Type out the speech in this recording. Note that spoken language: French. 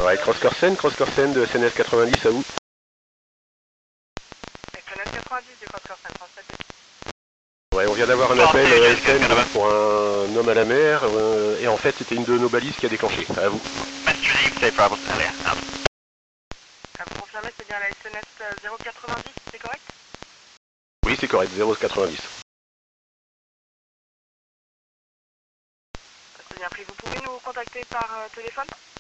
Ouais, Cross Corsen de SNS 90 à vous. SNS 90 du Cross Corsen, transfert. Ouais, on vient d'avoir un appel SN pour un homme à la mer, et en fait c'était une de nos balises qui a déclenché. À vous. Vous confirmez, c'est bien la SNS 090, c'est correct? Oui, c'est correct, 090. C'est bien pris. Vous pouvez nous contacter par téléphone?